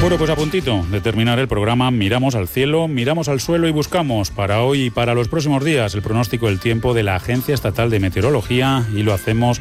Bueno, pues a puntito de terminar el programa, miramos al cielo, miramos al suelo y buscamos para hoy y para los próximos días el pronóstico del tiempo de la Agencia Estatal de Meteorología, y lo hacemos